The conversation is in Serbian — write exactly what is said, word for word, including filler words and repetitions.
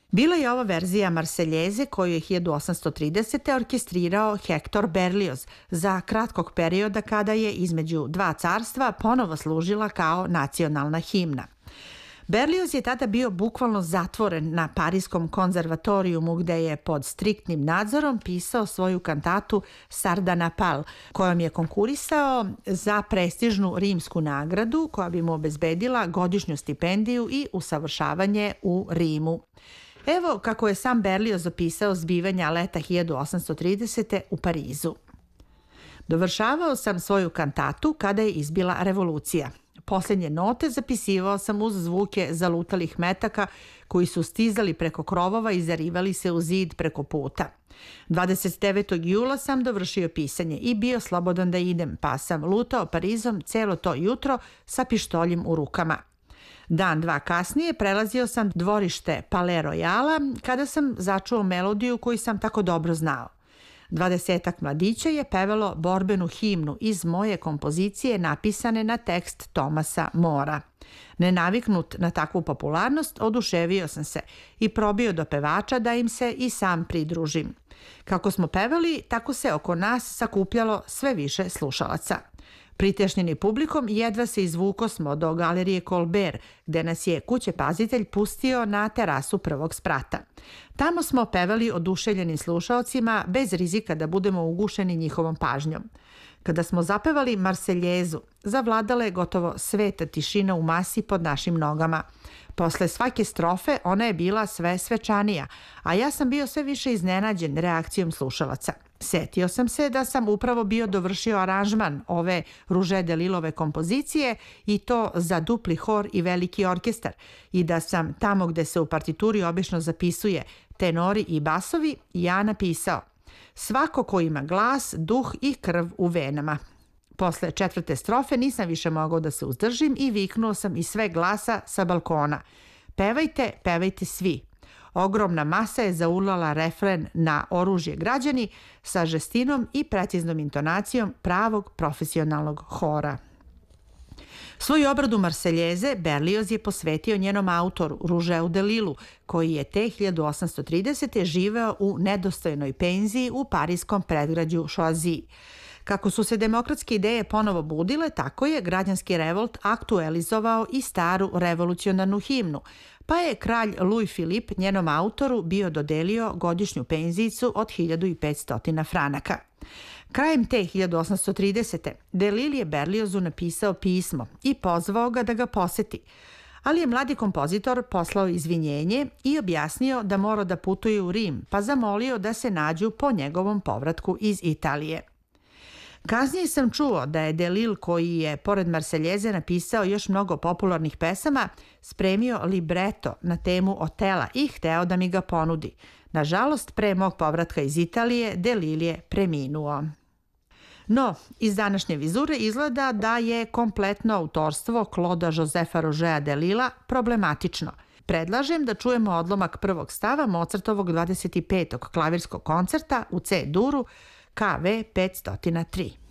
Bila je ovo verzija Marseljeze koju je hiljadu osamsto tridesete. orkestrirao Hector Berlioz za kratkog perioda kada je između dva carstva ponovo služila kao nacionalna himna. Berlioz je tada bio bukvalno zatvoren na Pariskom konzervatorijumu gde je pod striktnim nadzorom pisao svoju kantatu Sardanapal, kojom je konkurisao za prestižnu rimsku nagradu koja bi mu obezbedila godišnju stipendiju i usavršavanje u Rimu. Evo kako je sam Berlioz opisao zbivanja leta hiljadu osamsto tridesete. u Parizu. Dovršavao sam svoju kantatu kada je izbila revolucija. Posljednje note zapisivao sam uz zvuke zalutalih metaka koji su stizali preko krovova i zarivali se u zid preko puta. dvadeset devetog jula sam dovršio pisanje i bio slobodan da idem, pa sam lutao Parizom celo to jutro sa pištoljem u rukama. Dan, dva kasnije prelazio sam dvorište Palais Royala kada sam začuo melodiju koju sam tako dobro znao. Dvadesetak mladića je pevalo borbenu himnu iz moje kompozicije napisane na tekst Tomasa Mora. Nenaviknut na takvu popularnost, oduševio sam se i probio do pevača da im se i sam pridružim. Kako smo pevali, tako se oko nas sakupljalo sve više slušalaca. Pritešnjeni publikom jedva se izvuko smo do galerije Colbert, gde nas je kućepazitelj pustio na terasu prvog sprata. Tamo smo pevali oduševljenim slušaocima bez rizika da budemo ugušeni njihovom pažnjom. Kada smo zapevali Marseljezu, zavladala je gotovo sveta tišina u masi pod našim nogama. Posle svake strofe ona je bila sve svečanija, a ja sam bio sve više iznenađen reakcijom slušalaca. Setio sam se da sam upravo bio dovršio aranžman ove Rouget de Lillove kompozicije i to za dupli hor i veliki orkestar i da sam tamo gde se u partituri obično zapisuje tenori i basovi ja napisao: svako ko ima glas, duh i krv u venama. Posle četvrte strofe nisam više mogao da se uzdržim i viknuo sam iz sve glasa sa balkona: pevajte, pevajte svi. Ogromna masa je zaulala refren na Oružje građani sa žestinom i preciznom intonacijom pravog profesionalnog hora. Svoju obradu Marseljeze Berlioz je posvetio njenom autoru Rougeu de Lillu, koji je te hiljadu osamsto tridesete. živeo u nedostojnoj penziji u pariskom predgrađu Choisy. Kako su se demokratske ideje ponovo budile, tako je građanski revolt aktualizovao i staru revolucionarnu himnu, pa je kralj Louis Philippe njenom autoru bio dodelio godišnju penzijicu od hiljadu petsto franaka. Krajem te hiljadu osamsto tridesete. de Lille je Berliozu napisao pismo i pozvao ga da ga poseti, ali je mladi kompozitor poslao izvinjenje i objasnio da mora da putuje u Rim, pa zamolio da se nađu po njegovom povratku iz Italije. Kasnije sam čuo da je de Lille, koji je pored Marseljeze napisao još mnogo popularnih pesama, spremio libreto na temu Otela i hteo da mi ga ponudi. Nažalost, pre mog povratka iz Italije, de Lille je preminuo. No, iz današnje vizure izgleda da je kompletno autorstvo Claude Josepha Rougeta de Lilla problematično. Predlažem da čujemo odlomak prvog stava Mozartovog dvadeset petog klavirskog koncerta u C duru K V petsto tri.